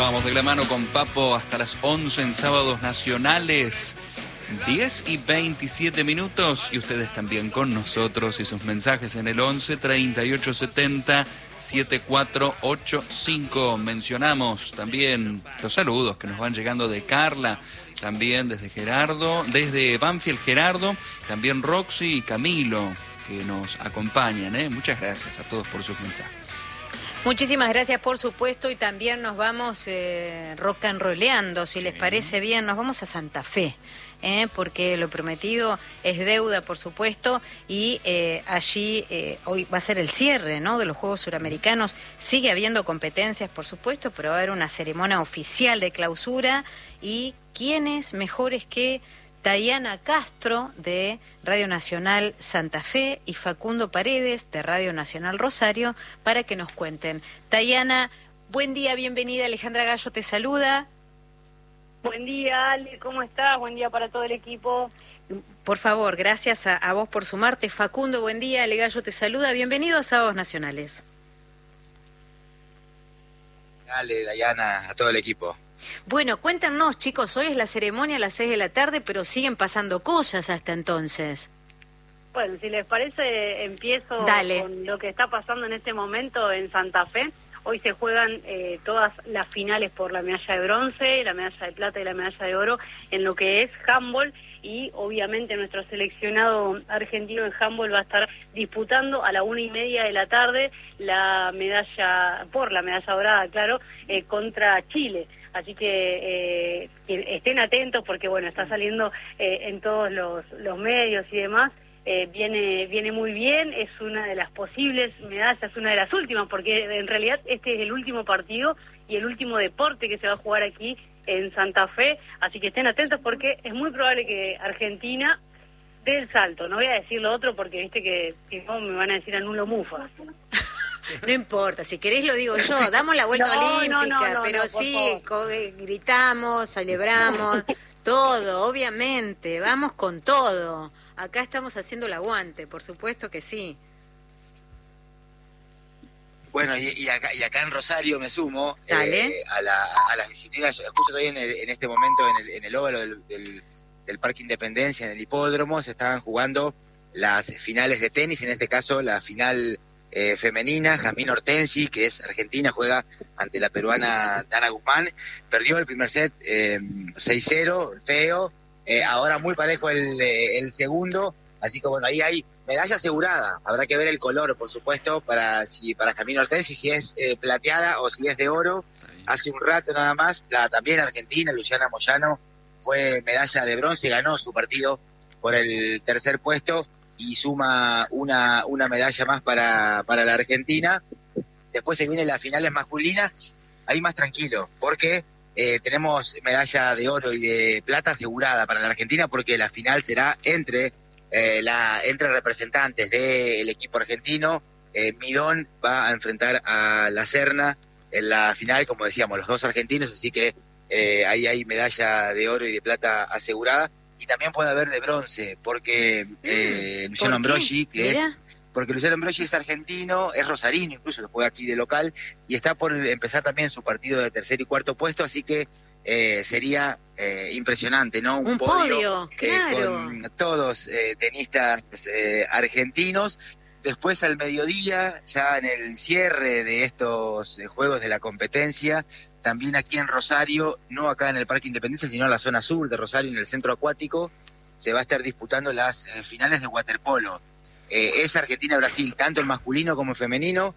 Vamos de la mano con Papo hasta las 11 en Sábados Nacionales. 10:27 y ustedes también con nosotros y sus mensajes en el 11 38 70 7485. Mencionamos también los saludos que nos van llegando de Carla, también desde Gerardo, desde Banfield Gerardo, también Roxy y Camilo que nos acompañan. Muchas gracias a todos por sus mensajes. Muchísimas gracias, por supuesto, y también nos vamos rock and rolleando, si les parece bien, nos vamos a Santa Fe. Porque lo prometido es deuda, por supuesto, y allí hoy va a ser el cierre, ¿no?, de los Juegos Suramericanos. Sigue habiendo competencias, por supuesto, pero va a haber una ceremonia oficial de clausura. ¿Y quiénes mejores que Tayana Castro, de Radio Nacional Santa Fe, y Facundo Paredes, de Radio Nacional Rosario, para que nos cuenten? Tayana, buen día, bienvenida. Alejandra Gallo te saluda. Buen día, Ale, ¿cómo estás? Buen día para todo el equipo. Por favor, gracias a vos por sumarte. Facundo, buen día. Ale Gallo te saluda. Bienvenido a Sábados Nacionales. Dale, Dayana, a todo el equipo. Bueno, cuéntanos, chicos, hoy es la ceremonia a las 6 de la tarde, pero siguen pasando cosas hasta entonces. Bueno, si les parece, empiezo Dale. Con lo que está pasando en este momento en Santa Fe. Hoy se juegan todas las finales por la medalla de bronce, la medalla de plata y la medalla de oro en lo que es handball, y obviamente nuestro seleccionado argentino en handball va a estar disputando a la 1:30 de la tarde la medalla dorada, claro, contra Chile. Así que estén atentos porque, bueno, está saliendo en todos los medios y demás. Viene muy bien, es una de las posibles medallas, una de las últimas, porque en realidad este es el último partido y el último deporte que se va a jugar aquí en Santa Fe, así que estén atentos porque es muy probable que Argentina dé el salto. No voy a decir lo otro porque viste que si no me van a decir anulo mufa. No importa, si querés lo digo yo, damos la vuelta olímpica, pero sí, gritamos, celebramos, todo, obviamente, vamos con todo. Acá estamos haciendo el aguante, por supuesto que sí. Bueno, y acá en Rosario me sumo a las disciplinas. Justo estoy en este momento en el óvalo del Parque Independencia, en el hipódromo, se estaban jugando las finales de tenis, en este caso la final femenina. Jasmine Hortensi, que es argentina, juega ante la peruana Dana Guzmán. Perdió el primer set 6-0, feo. Ahora muy parejo el segundo, así que bueno, ahí hay medalla asegurada. Habrá que ver el color, por supuesto, para Jasmine Hortensi, si es plateada o si es de oro. Hace un rato nada más, también argentina, Luciana Moyano, fue medalla de bronce, ganó su partido por el tercer puesto y suma una medalla más para la Argentina. Después se vienen las finales masculinas, ahí más tranquilo, porque tenemos medalla de oro y de plata asegurada para la Argentina, porque la final será entre representantes del equipo argentino. Midón va a enfrentar a La Serna en la final, como decíamos, los dos argentinos, así que ahí hay medalla de oro y de plata asegurada. Y también puede haber de bronce, porque Luciano Ambrogi, porque Luciano Ambrogi es argentino, es rosarino, incluso lo juega aquí de local, y está por empezar también su partido de tercer y cuarto puesto, así que sería impresionante, ¿no? Un podio, claro, con todos tenistas argentinos. Después al mediodía, ya en el cierre de estos juegos de la competencia, también aquí en Rosario, no acá en el Parque Independencia, sino en la zona sur de Rosario, en el centro acuático, se va a estar disputando las finales de waterpolo. Es Argentina-Brasil, tanto el masculino como el femenino.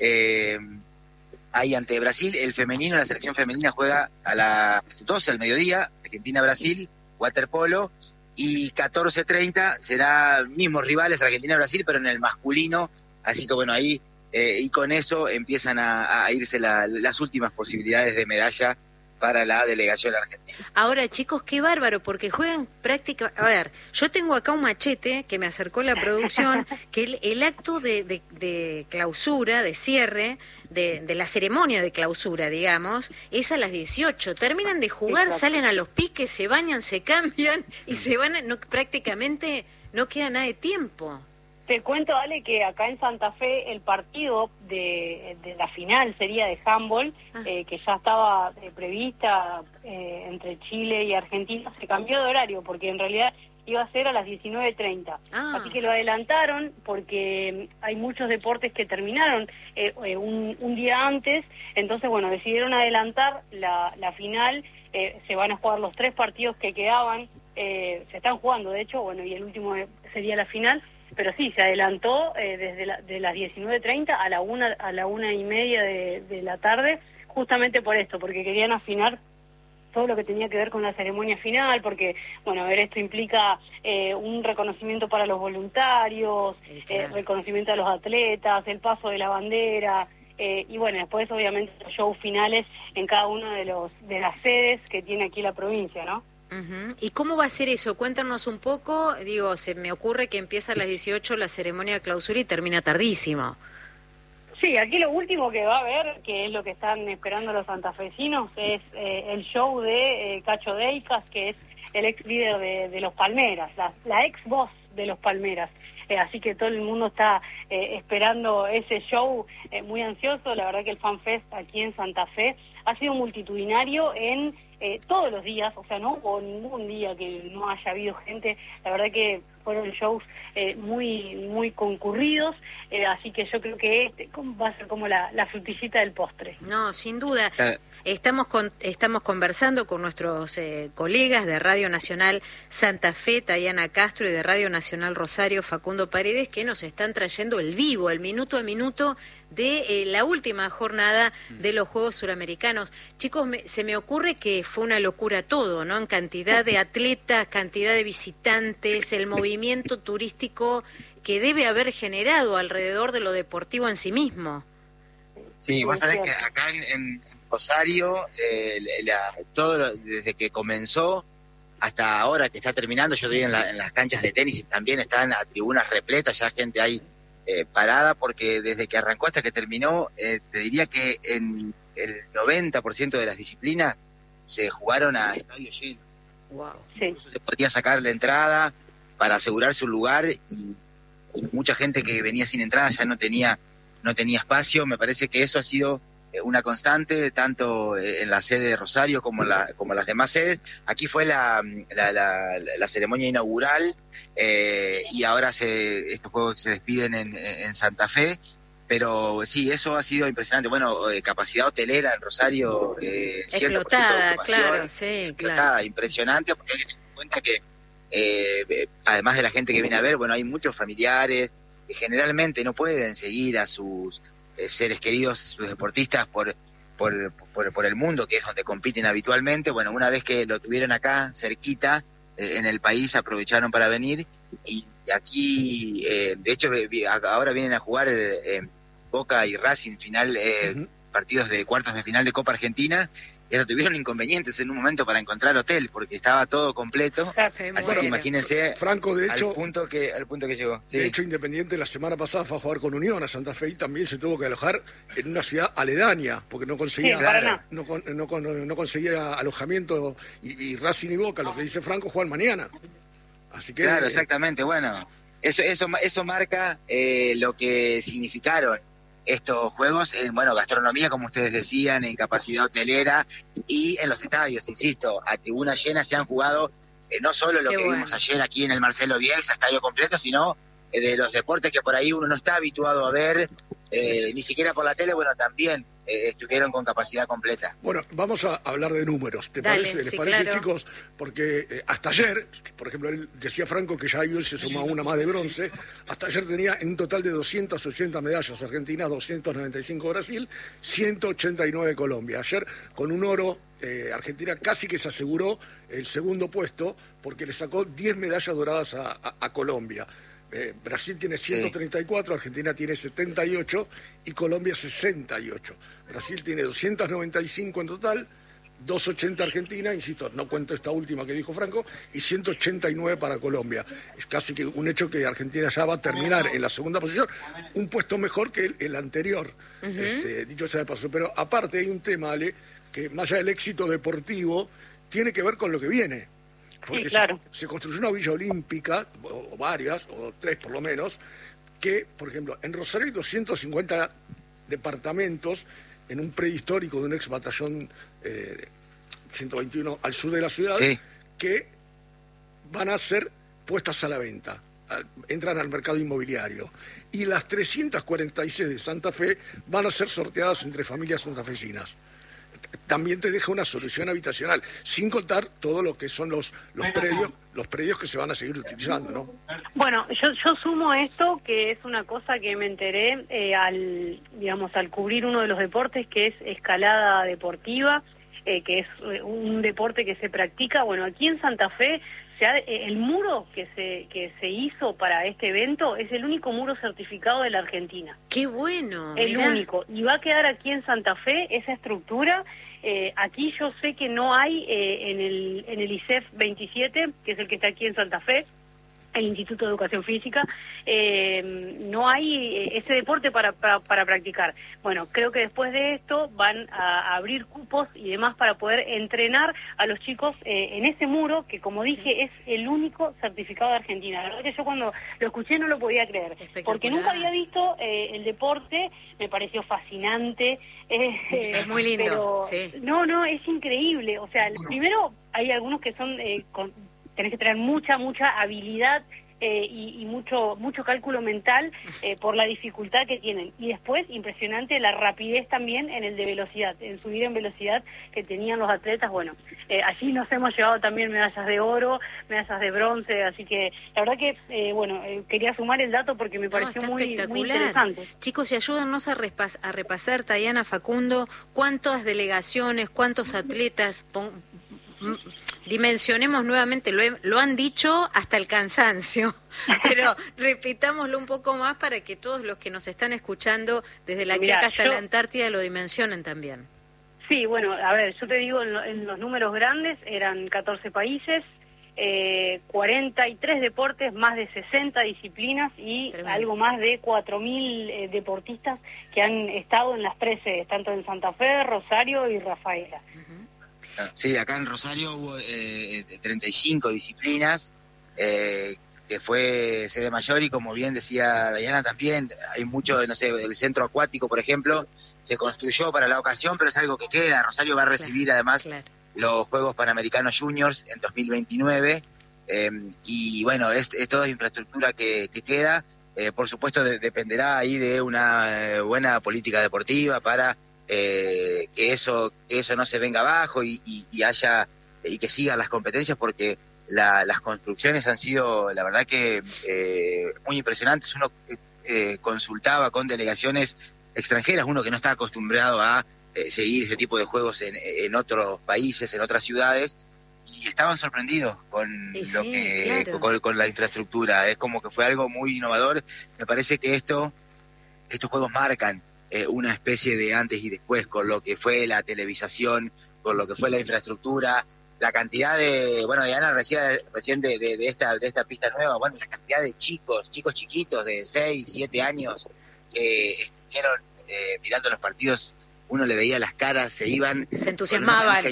Ahí ante Brasil, el femenino, la selección femenina juega a las 12 al mediodía, Argentina-Brasil, waterpolo, y 14:30 será mismos rivales, Argentina-Brasil, pero en el masculino, así que bueno, ahí, y con eso empiezan a irse las últimas posibilidades de medalla para la delegación argentina. Ahora, chicos, qué bárbaro, porque juegan práctica. A ver, yo tengo acá un machete que me acercó la producción, que el acto de clausura, de cierre, de la ceremonia de clausura, digamos, es a las 18. Terminan de jugar, exacto, salen a los piques, se bañan, se cambian y se van, prácticamente no queda nada de tiempo. Te cuento, Ale, que acá en Santa Fe el partido de la final sería de handball, que ya estaba prevista entre Chile y Argentina, se cambió de horario porque en realidad iba a ser a las 19:30. Así que lo adelantaron porque hay muchos deportes que terminaron un día antes, entonces bueno, decidieron adelantar la final, se van a jugar los 3 partidos que quedaban, se están jugando de hecho, bueno, y el último sería la final. Pero sí, se adelantó desde de las 19:30 a la 1:30 de la tarde, justamente por esto, porque querían afinar todo lo que tenía que ver con la ceremonia final, porque, bueno, a ver, esto implica un reconocimiento para los voluntarios, reconocimiento a los atletas, el paso de la bandera, y bueno, después obviamente los shows finales en cada una de las sedes que tiene aquí la provincia, ¿no? ¿Y cómo va a ser eso? Cuéntanos un poco. Digo, se me ocurre que empieza a las 18 la ceremonia de clausura y termina tardísimo. Sí, aquí lo último que va a haber, que es lo que están esperando los santafesinos, es el show de Cacho Deicas, que es el ex líder de los Palmeras, la ex voz de los Palmeras. Así que todo el mundo está esperando ese show muy ansioso. La verdad que el FanFest aquí en Santa Fe ha sido multitudinario en todos los días, o sea, no hubo ningún día que no haya habido gente. La verdad que fueron shows muy concurridos, así que yo creo que va a ser como la frutillita del postre. No, sin duda. Estamos conversando con nuestros colegas de Radio Nacional Santa Fe, Tayana Castro, y de Radio Nacional Rosario, Facundo Paredes, que nos están trayendo el vivo, el minuto a minuto de la última jornada de los Juegos Suramericanos. Chicos, se me ocurre que fue una locura todo, ¿no? En cantidad de atletas, cantidad de visitantes, el movimiento turístico que debe haber generado alrededor de lo deportivo en sí mismo. Sí, vos sabés que acá en Rosario, todo desde que comenzó hasta ahora que está terminando, yo estoy en las canchas de tenis y también están a tribunas repletas, ya gente ahí parada, porque desde que arrancó hasta que terminó, te diría que en el 90% de las disciplinas se jugaron a estadio lleno. Wow. Sí. Se podía sacar la entrada para asegurar su lugar y mucha gente que venía sin entrada ya no tenía espacio. Me parece que eso ha sido una constante tanto en la sede de Rosario como en las demás sedes. Aquí fue la ceremonia inaugural y ahora estos juegos se despiden en Santa Fe, pero sí, eso ha sido impresionante. Bueno, capacidad hotelera en Rosario, explotada, claro, sí, explotada, claro. impresionante, porque hay que tener en cuenta que además de la gente que viene a ver, bueno, hay muchos familiares que generalmente no pueden seguir a sus seres queridos, sus deportistas por el mundo, que es donde compiten habitualmente. Bueno, una vez que lo tuvieron acá cerquita en el país, aprovecharon para venir, y aquí de hecho ahora vienen a jugar Boca y Racing final, partidos de cuartos de final de Copa Argentina, y ahora tuvieron inconvenientes en un momento para encontrar hotel porque estaba todo completo. Así que imagínense, Franco, de hecho, al punto que llegó. Sí. De hecho, Independiente la semana pasada fue a jugar con Unión a Santa Fe y también se tuvo que alojar en una ciudad aledaña porque no conseguía, no conseguía alojamiento, y Racing y Boca, lo que dice Franco, juegan mañana. Así que claro, exactamente. Bueno, eso marca lo que significaron estos juegos en, bueno, gastronomía, como ustedes decían, en capacidad hotelera y en los estadios, insisto, a tribuna llena se han jugado no solo lo que vimos ayer aquí en el Marcelo Bielsa, estadio completo, sino de los deportes que por ahí uno no está habituado a ver, ni siquiera por la tele, bueno, también estuvieron con capacidad completa. Bueno, vamos a hablar de números, ¿te parece? ¿Les parece, claro, chicos? Porque hasta ayer, por ejemplo, él decía Franco que ya hoy se sumó una más de bronce. Hasta ayer tenía en un total de 280 medallas Argentina, 295 Brasil, 189 Colombia. Ayer con un oro, Argentina casi que se aseguró el segundo puesto porque le sacó 10 medallas doradas a Colombia. Brasil tiene 134, sí. Argentina tiene 78 y Colombia 68. Brasil tiene 295 en total, 280 Argentina, insisto, no cuento esta última que dijo Franco, y 189 para Colombia. Es casi que un hecho que Argentina ya va a terminar en la segunda posición, un puesto mejor que el anterior, dicho sea de paso. Pero aparte hay un tema, Ale, que más allá del éxito deportivo, tiene que ver con lo que viene. Porque sí, claro, se construyó una villa olímpica, o varias, o 3 por lo menos, que, por ejemplo, en Rosario hay 250 departamentos en un prehistórico de un ex batallón 121 al sur de la ciudad, sí, que van a ser puestas a la venta, entran al mercado inmobiliario. Y las 346 de Santa Fe van a ser sorteadas entre familias santafesinas. También te deja una solución habitacional, sin contar todo lo que son los predios que se van a seguir utilizando, ¿no? Bueno, yo sumo esto, que es una cosa que me enteré al cubrir uno de los deportes, que es escalada deportiva, que es un deporte que se practica. Bueno, aquí en Santa Fe el muro que se hizo para este evento es el único muro certificado de la Argentina. ¡Qué bueno! El único. Y va a quedar aquí en Santa Fe esa estructura. Aquí yo sé que no hay en el ISEF 27, que es el que está aquí en Santa Fe, el Instituto de Educación Física, no hay ese deporte para practicar. Bueno, creo que después de esto van a abrir cupos y demás para poder entrenar a los chicos en ese muro, que como dije es el único certificado de Argentina. La verdad que yo cuando lo escuché no lo podía creer, porque nunca había visto el deporte, me pareció fascinante. Es muy lindo, pero, sí. No, es increíble. O sea, primero hay algunos que son... tenés que tener mucha habilidad y mucho cálculo mental por la dificultad que tienen. Y después, impresionante la rapidez también en el de velocidad, en subir en velocidad que tenían los atletas. Bueno, allí nos hemos llevado también medallas de oro, medallas de bronce, así que la verdad que, quería sumar el dato porque me pareció muy interesante. Chicos, y ayúdanos a repasar, Tayana, Facundo, cuántas delegaciones, cuántos atletas... Dimensionemos nuevamente, lo han dicho hasta el cansancio, pero repitámoslo un poco más para que todos los que nos están escuchando desde la Quiaca hasta la Antártida lo dimensionen también. Sí, bueno, a ver, yo te digo, en los números grandes eran 14 países, 43 deportes, más de 60 disciplinas y tremendo, algo más de 4.000 deportistas que han estado en las 3 sedes, tanto en Santa Fe, Rosario y Rafaela. Sí, acá en Rosario hubo 35 disciplinas, que fue sede mayor, y como bien decía Dayana también, hay mucho, no sé, el centro acuático, por ejemplo, se construyó para la ocasión, pero es algo que queda. Rosario va a recibir además los Juegos Panamericanos Juniors en 2029, y bueno, es toda infraestructura que queda. Por supuesto dependerá ahí de una buena política deportiva para... que eso no se venga abajo y haya y que sigan las competencias, porque las construcciones han sido, la verdad que muy impresionantes. Uno consultaba con delegaciones extranjeras, uno que no está acostumbrado a seguir ese tipo de juegos en otros países, en otras ciudades, y estaban sorprendidos con con la infraestructura. Es como que fue algo muy innovador. Me parece que estos juegos marcan una especie de antes y después, con lo que fue la televisación, con lo que fue la infraestructura, la cantidad de, bueno, Diana recién de esta pista nueva, bueno, la cantidad de chicos chiquitos de 6, 7 años que estuvieron mirando los partidos. Uno le veía las caras, se entusiasmaban.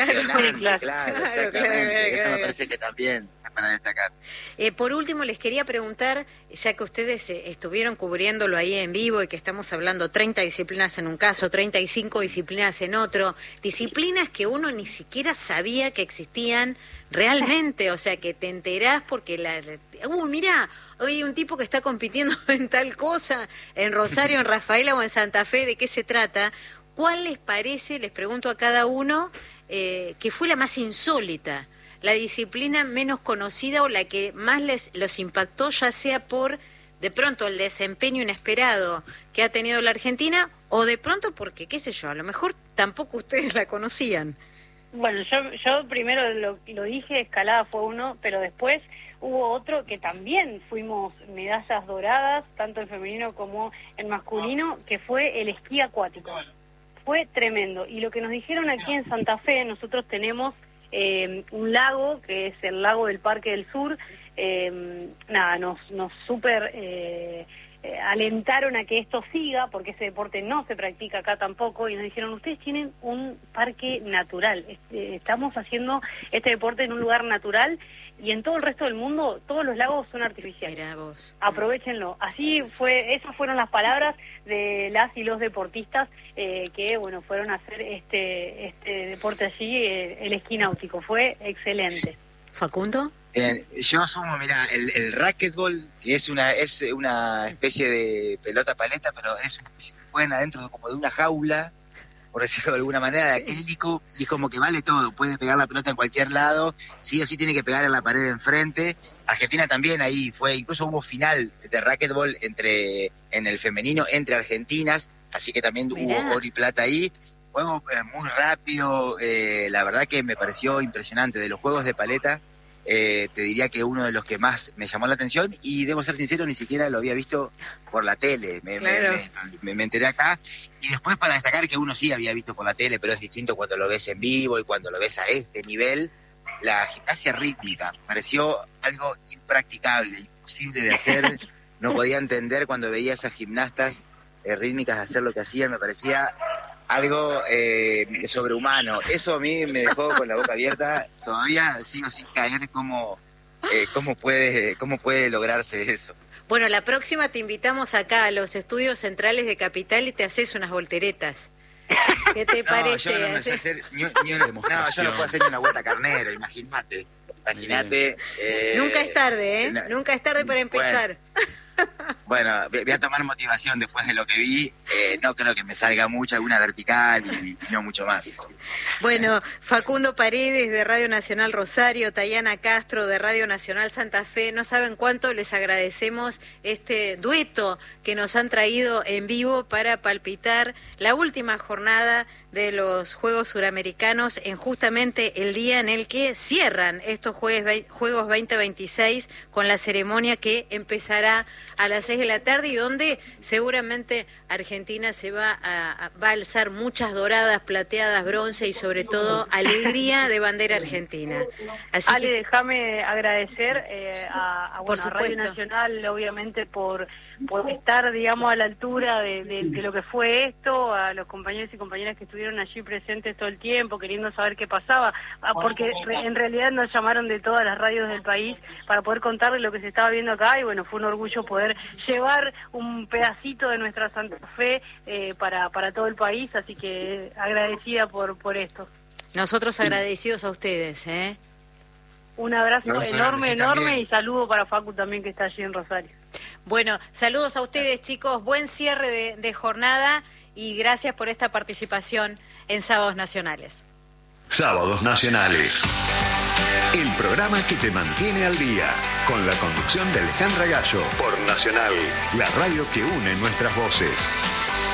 Claro, exactamente. Eso me parece que también es para destacar. Por último, les quería preguntar, ya que ustedes estuvieron cubriéndolo ahí en vivo y que estamos hablando 30 disciplinas en un caso, 35 disciplinas en otro, disciplinas que uno ni siquiera sabía que existían realmente, o sea, que te enterás porque mirá, hay un tipo que está compitiendo en tal cosa, en Rosario, en Rafaela o en Santa Fe, ¿de qué se trata? ¿Cuál les parece, les pregunto a cada uno, que fue la más insólita, la disciplina menos conocida o la que más los impactó, ya sea por, de pronto, el desempeño inesperado que ha tenido la Argentina, o de pronto porque, qué sé yo, a lo mejor tampoco ustedes la conocían? Bueno, yo primero lo dije, escalada fue uno, pero después hubo otro que también fuimos medallas doradas, tanto en femenino como en masculino, que fue el esquí acuático. Fue tremendo. Y lo que nos dijeron aquí en Santa Fe, nosotros tenemos un lago, que es el lago del Parque del Sur, nos súper alentaron a que esto siga, porque ese deporte no se practica acá tampoco, y nos dijeron, ustedes tienen un parque natural, estamos haciendo este deporte en un lugar natural, y en todo el resto del mundo todos los lagos son artificiales. Mirá vos. Aprovechenlo. Así fue, esas fueron las palabras de las y los deportistas que, bueno, fueron a hacer este deporte allí, el esquí náutico. Fue excelente. ¿Facundo? Yo asumo, mira, el racquetball, que es una especie de pelota paleta, pero juegan adentro como de una jaula, por decirlo de alguna manera, de acrílico, y es como que vale todo, puede pegar la pelota en cualquier lado, sí o sí tiene que pegar en la pared de enfrente. Argentina también ahí fue, incluso hubo final de racquetball en el femenino entre argentinas, así que también hubo oro y plata ahí. Juego muy rápido, la verdad que me pareció impresionante. De los juegos de paleta, te diría que uno de los que más me llamó la atención, y debo ser sincero, ni siquiera lo había visto por la tele, me enteré acá. Y después, para destacar, que uno sí había visto por la tele, pero es distinto cuando lo ves en vivo y cuando lo ves a este nivel, la gimnasia rítmica. Me pareció algo impracticable, imposible de hacer. No podía entender cuando veía a esas gimnastas rítmicas hacer lo que hacían, me parecía algo sobrehumano. Eso a mí me dejó con la boca abierta. Todavía sigo sin caer cómo puede lograrse eso. Bueno, la próxima te invitamos acá a los estudios centrales de Capital y te haces unas volteretas. ¿Qué te parece? Yo no me sé hacer yo no puedo hacer ni una vuelta carnero, imagínate. Nunca es tarde, ¿eh? Nunca es tarde para empezar. Bueno, voy a tomar motivación después de lo que vi. No creo que me salga mucho, alguna vertical y no mucho más. Bueno, Facundo Paredes de Radio Nacional Rosario, Tayana Castro de Radio Nacional Santa Fe, no saben cuánto les agradecemos este dueto que nos han traído en vivo para palpitar la última jornada de los Juegos Suramericanos en justamente el día en el que cierran estos Juegos 2026 con la ceremonia que empezará a las 6 de la tarde y donde seguramente Argentina se va a alzar muchas doradas, plateadas, bronce y sobre todo alegría de bandera argentina. Así Ale, déjame agradecer a Radio Nacional, obviamente, por estar, digamos, a la altura de lo que fue esto, a los compañeros y compañeras que estuvieron allí presentes todo el tiempo, queriendo saber qué pasaba, porque en realidad nos llamaron de todas las radios del país para poder contarles lo que se estaba viendo acá, y bueno, fue un orgullo poder llevar un pedacito de nuestra Santa Fe para todo el país, así que agradecida por esto. Nosotros agradecidos a ustedes, ¿eh? Un abrazo enorme y saludo para Facu también, que está allí en Rosario. Bueno, saludos a ustedes, chicos, buen cierre de jornada y gracias por esta participación en Sábados Nacionales. Sábados Nacionales, el programa que te mantiene al día, con la conducción de Alejandra Gallo, por Nacional, la radio que une nuestras voces.